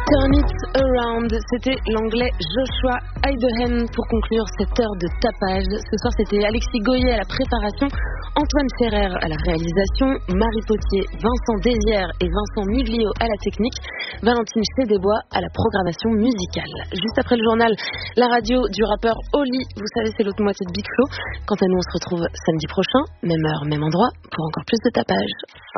Turn It Around, c'était l'anglais Joshua Heidehen pour conclure cette heure de tapage. Ce soir, c'était Alexis Goyer à la préparation, Antoine Ferrer à la réalisation, Marie Potier, Vincent Désières et Vincent Muglio à la technique, Valentine Chédesbois à la programmation musicale. Juste après le journal, la radio du rappeur Oli, vous savez, c'est l'autre moitié de Big Flo. Quant à nous, on se retrouve samedi prochain, même heure, même endroit, pour encore plus de tapage.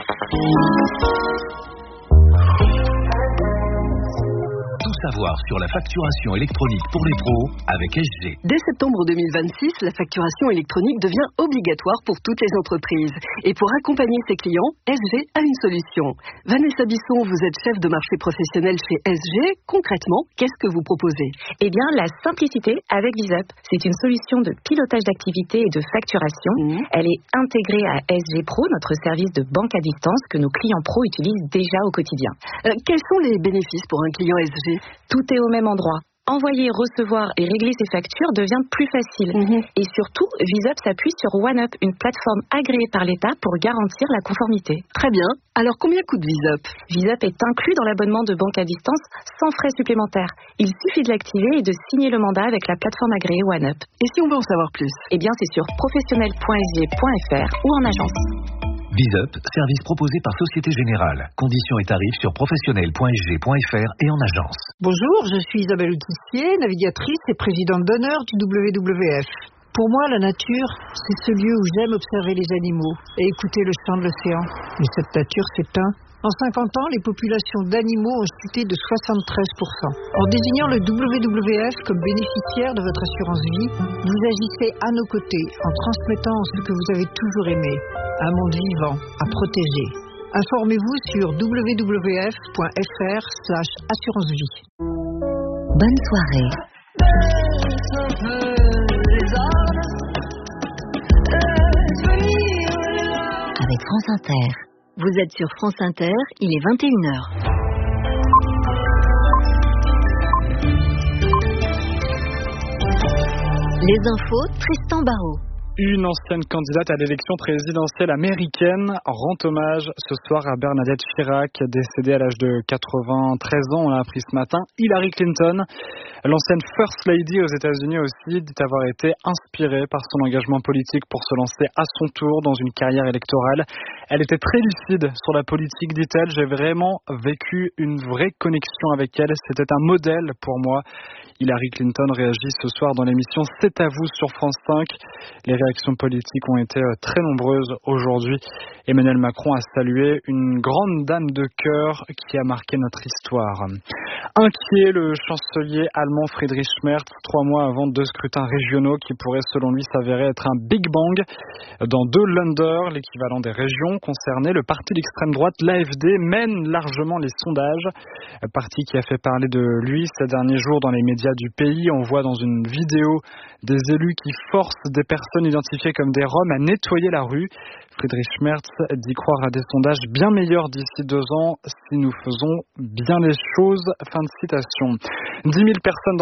Savoir sur la facturation électronique pour les pros avec SG. Dès septembre 2026, la facturation électronique devient obligatoire pour toutes les entreprises. Et pour accompagner ses clients, SG a une solution. Vanessa Bisson, vous êtes chef de marché professionnel chez SG. Concrètement, qu'est-ce que vous proposez ? Eh bien, la simplicité avec VisUp. C'est une solution de pilotage d'activité et de facturation. Elle est intégrée à SG Pro, notre service de banque à distance que nos clients pros utilisent déjà au quotidien. Quels sont les bénéfices pour un client SG ? Tout est au même endroit. Envoyer, recevoir et régler ses factures devient plus facile. Et surtout, VisUp s'appuie sur OneUp, une plateforme agréée par l'État pour garantir la conformité. Très bien. Alors, combien coûte VisUp ? VisUp est inclus dans l'abonnement de banque à distance sans frais supplémentaires. Il suffit de l'activer et de signer le mandat avec la plateforme agréée OneUp. Et si on veut en savoir plus ? Eh bien, c'est sur professionnel.sg.fr ou en agence. VisUp, service proposé par Société Générale. Conditions et tarifs sur professionnel.sg.fr et en agence. Bonjour, je suis Isabelle Autissier, navigatrice et présidente d'honneur du WWF. Pour moi, la nature, c'est ce lieu où j'aime observer les animaux et écouter le chant de l'océan. Mais cette nature s'éteint. En 50 ans, les populations d'animaux ont chuté de 73%. En désignant le WWF comme bénéficiaire de votre assurance vie, vous agissez à nos côtés en transmettant ce que vous avez toujours aimé, un monde vivant à protéger. Informez-vous sur www.fr/assurance-vie. Bonne soirée. Avec France Inter. Vous êtes sur France Inter, il est 21h. Les infos, Tristan Barraud. Une ancienne candidate à l'élection présidentielle américaine rend hommage ce soir à Bernadette Chirac, décédée à l'âge de 93 ans, on l'a appris ce matin. Hillary Clinton, l'ancienne First Lady aux États-Unis aussi, dit avoir été inspirée par son engagement politique pour se lancer à son tour dans une carrière électorale. Elle était très lucide sur la politique, dit-elle. J'ai vraiment vécu une vraie connexion avec elle. C'était un modèle pour moi. Hillary Clinton réagit ce soir dans l'émission C'est à vous sur France 5. Les réactions politiques ont été très nombreuses aujourd'hui. Emmanuel Macron a salué une grande dame de cœur qui a marqué notre histoire. Inquiet, le chancelier allemand Friedrich Merz, 3 mois avant 2 scrutins régionaux qui pourraient selon lui s'avérer être un Big Bang. Dans 2 Länder, l'équivalent des régions concernées, le parti d'extrême droite, l'AfD, mène largement les sondages. Parti qui a fait parler de lui ces derniers jours dans les médias du pays. On voit dans une vidéo des élus qui forcent des personnes identifiées comme des Roms à nettoyer la rue. Friedrich Merz dit croire à des sondages bien meilleurs d'ici 2 ans si nous faisons bien les choses. Fin de citation. 10 000 personnes